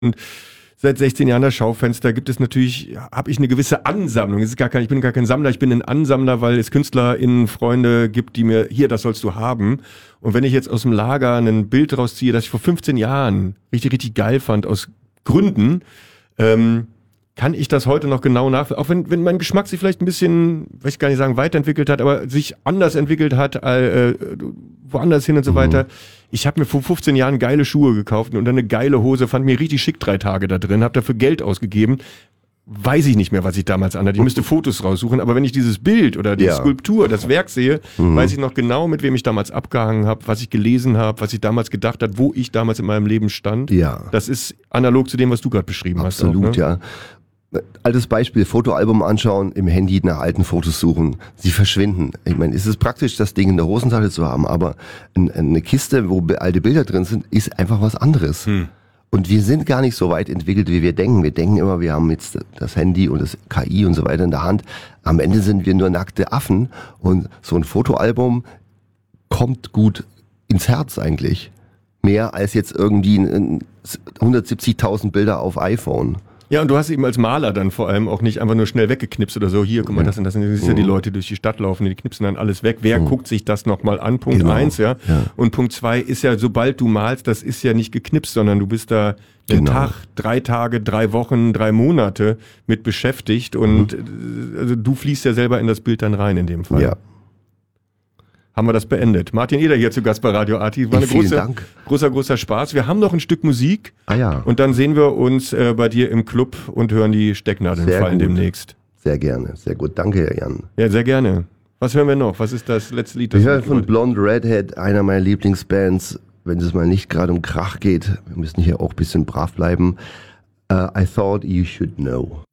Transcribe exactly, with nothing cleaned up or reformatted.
Und seit sechzehn Jahren das Schaufenster gibt es natürlich, habe ich eine gewisse Ansammlung. Es ist gar kein, ich bin gar kein Sammler, ich bin ein Ansammler, weil es KünstlerInnen, Freunde gibt, die mir, hier, das sollst du haben. Und wenn ich jetzt aus dem Lager ein Bild rausziehe, das ich vor fünfzehn Jahren richtig, richtig geil fand, aus Gründen, ähm, kann ich das heute noch genau nach, auch wenn, wenn mein Geschmack sich vielleicht ein bisschen, weiß ich gar nicht sagen, weiterentwickelt hat, aber sich anders entwickelt hat, äh, woanders hin und so mhm. weiter. Ich habe mir vor fünfzehn Jahren geile Schuhe gekauft und dann eine geile Hose, fand mir richtig schick drei Tage da drin, habe dafür Geld ausgegeben. Weiß ich nicht mehr, was ich damals anhatte. Ich müsste Fotos raussuchen, aber wenn ich dieses Bild oder die ja. Skulptur, das Werk sehe, mhm. weiß ich noch genau, mit wem ich damals abgehangen habe, was ich gelesen habe, was ich damals gedacht habe, wo ich damals in meinem Leben stand. Ja. Das ist analog zu dem, was du gerade beschrieben Absolut, hast. Absolut, ne? ja. Altes Beispiel, Fotoalbum anschauen, im Handy nach alten Fotos suchen. Sie verschwinden. Ich meine, es ist praktisch, das Ding in der Hosentasche zu haben, aber eine Kiste, wo alte Bilder drin sind, ist einfach was anderes. Hm. Und wir sind gar nicht so weit entwickelt, wie wir denken. Wir denken immer, wir haben jetzt das Handy und das K I und so weiter in der Hand. Am Ende sind wir nur nackte Affen. Und so ein Fotoalbum kommt gut ins Herz eigentlich. Mehr als jetzt irgendwie hundertsiebzigtausend Bilder auf iPhone. Ja, und du hast eben als Maler dann vor allem auch nicht einfach nur schnell weggeknipst oder so, hier, guck mal, das und das. Du siehst ja die Leute durch die Stadt laufen, die knipsen dann alles weg. Wer mhm. guckt sich das nochmal an? Punkt genau. eins, ja? ja. Und Punkt zwei ist ja, sobald du malst, das ist ja nicht geknipst, sondern du bist da einen genau. Tag, drei Tage, drei Wochen, drei Monate mit beschäftigt und mhm. also du fließt ja selber in das Bild dann rein in dem Fall. Ja. Haben wir das beendet. Martin Eder hier zu Gast bei Radio Arti. War eine Vielen große, Dank. großer, großer Spaß. Wir haben noch ein Stück Musik. Ah ja. Und dann sehen wir uns äh, bei dir im Club und hören die Stecknadeln sehr fallen gut. demnächst. Sehr gerne, sehr gut. Danke, Herr Jan. Ja, sehr gerne. Was hören wir noch? Was ist das letzte Lied? Wir hören von Blonde Redhead, einer meiner Lieblingsbands. Wenn es mal nicht gerade um Krach geht, wir müssen hier auch ein bisschen brav bleiben. Uh, I thought you should know.